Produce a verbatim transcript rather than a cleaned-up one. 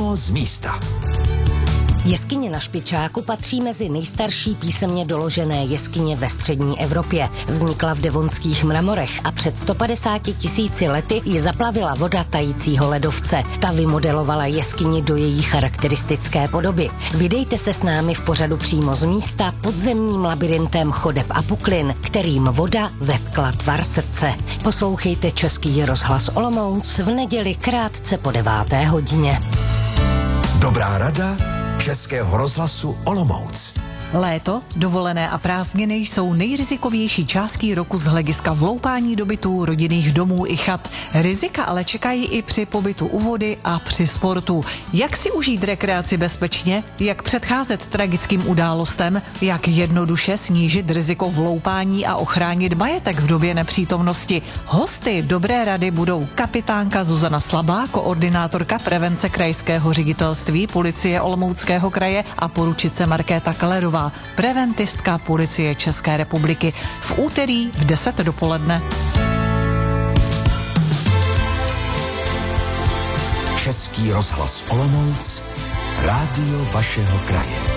Přímo z místa. Jeskyně na Špičáku patří mezi nejstarší písemně doložené jeskyně ve střední Evropě. Vznikla v devonských mramorech a před sto padesáti tisíci lety ji zaplavila voda tajícího ledovce. Ta vymodelovala jeskyni do její charakteristické podoby. Vydejte se s námi v pořadu Přímo z místa podzemním labirintem chodeb a puklin, kterým voda vetkla tvar srdce. Poslouchejte Český rozhlas Olomouc v neděli krátce po deváté hodině. Dobrá rada Českého rozhlasu Olomouc. Léto, dovolené a prázdniny jsou nejrizikovější částí roku z hlediska vloupání do bytů, rodinných domů i chat. Rizika ale čekají i při pobytu u vody a při sportu. Jak si užít rekreaci bezpečně, jak předcházet tragickým událostem, jak jednoduše snížit riziko vloupání a ochránit majetek v době nepřítomnosti. Hosty dobré rady budou kapitánka Zuzana Slabá, koordinátorka prevence krajského ředitelství policie Olomouckého kraje a poručice Markéta Kellerová, preventistka policie České republiky. V úterý v deset dopoledne. Český rozhlas Olomouc, rádio vašeho kraje.